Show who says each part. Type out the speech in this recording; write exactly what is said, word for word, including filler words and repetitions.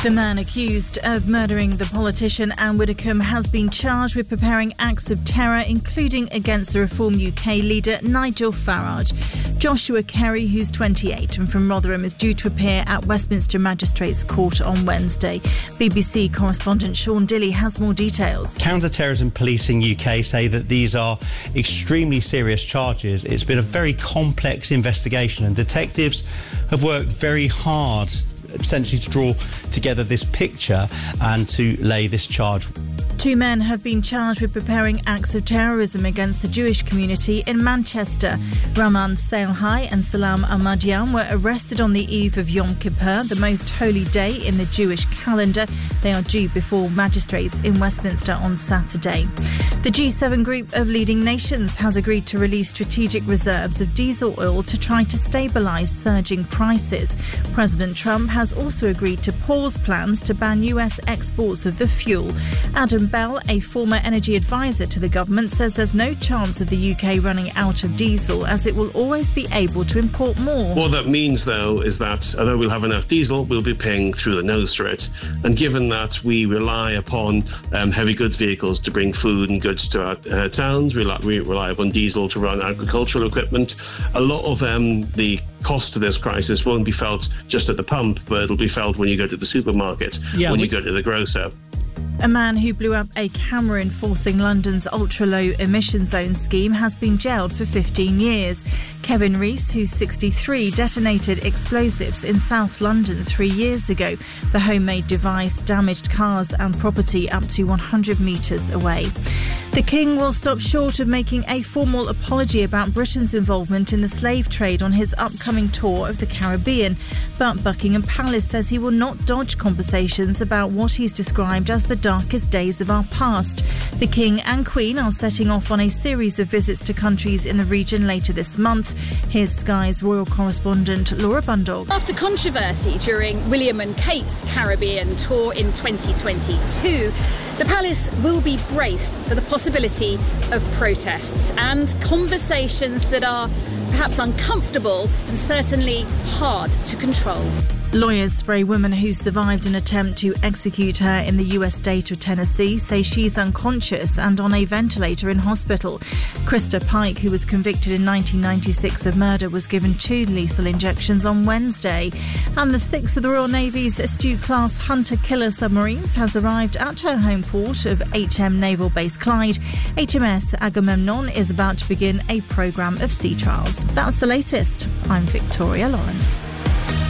Speaker 1: The man accused of murdering the politician Anne Widdecombe has been charged with preparing acts of terror, including against the Reform U K leader Nigel Farage. Joshua Kerry, who's twenty-eight and from Rotherham, is due to appear at Westminster Magistrates Court on Wednesday. B B C correspondent Sean Dilley has more details.
Speaker 2: Counter-terrorism policing U K say that these are extremely serious charges. It's been a very complex investigation and detectives have worked very hard essentially to draw together this picture and to lay this charge.
Speaker 1: Two men have been charged with preparing acts of terrorism against the Jewish community in Manchester. Raman Salhai and Salam Ahmadian were arrested on the eve of Yom Kippur, the most holy day in the Jewish calendar. They are due before magistrates in Westminster on Saturday. The G seven group of leading nations has agreed to release strategic reserves of diesel oil to try to stabilise surging prices. President Trump has also agreed to pause plans to ban U S exports of the fuel. Adam Bell, a former energy advisor to the government, says there's no chance of the U K running out of diesel, as it will always be able to import more.
Speaker 3: What that means, though, is that although we'll have enough diesel, we'll be paying through the nose for it. And given that we rely upon um, heavy goods vehicles to bring food and goods to our uh, towns, we, we rely upon diesel to run agricultural equipment, a lot of um, the cost of this crisis won't be felt just at the pump, but it'll be felt when you go to the supermarket, yeah, when we- you go to the grocer.
Speaker 1: A man who blew up a camera enforcing London's ultra-low emission zone scheme has been jailed for fifteen years. Kevin Rees, who's sixty-three, detonated explosives in South London three years ago. The homemade device damaged cars and property up to one hundred metres away. The King will stop short of making a formal apology about Britain's involvement in the slave trade on his upcoming tour of the Caribbean. But Buckingham Palace says he will not dodge conversations about what he's described as the darkest days of our past. The King and Queen are setting off on a series of visits to countries in the region later this month. Here's Sky's royal correspondent Laura Bundog.
Speaker 4: After controversy during William and Kate's Caribbean tour in twenty twenty-two, the palace will be braced for the possibility of protests and conversations that are perhaps uncomfortable and certainly hard to control.
Speaker 1: Lawyers for a woman who survived an attempt to execute her in the U S state of Tennessee say she's unconscious and on a ventilator in hospital. Krista Pike, who was convicted in nineteen ninety-six of murder, was given two lethal injections on Wednesday. And the sixth of the Royal Navy's Astute-class hunter-killer submarines has arrived at her home port of H M Naval Base Clyde. H M S Agamemnon is about to begin a programme of sea trials. That's the latest. I'm Victoria Lawrence.